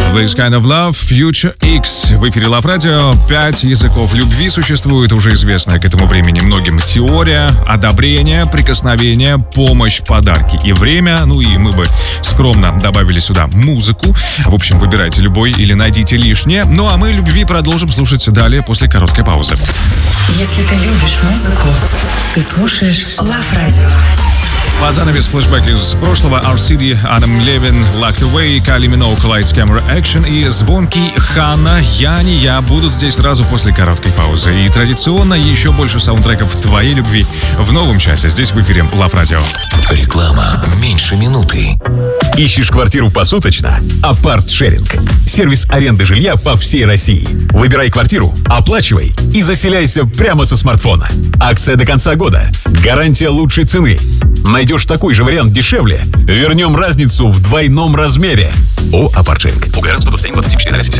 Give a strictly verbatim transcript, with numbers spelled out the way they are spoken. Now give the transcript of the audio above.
This Kind of Love, Future X. В эфире Love Radio. Пять языков любви существует, уже известная к этому времени многим теория, одобрение, прикосновение, помощь, подарки и время. Ну и мы бы скромно добавили сюда музыку. В общем, выбирайте любой или найдите лишнее. Ну а мы любви продолжим слушать далее после короткой паузы. Если ты любишь музыку, ты слушаешь Love Radio. Под занавес флешбэк из прошлого. ар си ди, Адам Левин, Locked Away, Кайли Миноуг, Lights, Camera, Action и звонкий Ханна, Я не я будут здесь сразу после короткой паузы. И традиционно еще больше саундтреков твоей любви в новом часе. Здесь в эфире Love Radio. Реклама меньше минуты. Ищешь квартиру посуточно? Апарт-шеринг. Сервис аренды жилья по всей России. Выбирай квартиру, оплачивай и заселяйся прямо со смартфона. Акция до конца года. Гарантия лучшей цены. Найдешь такой же вариант дешевле? Вернем разницу в двойном размере. О, Апарт-шеринг. УГР сто двадцать один двадцать четыре ноль семь.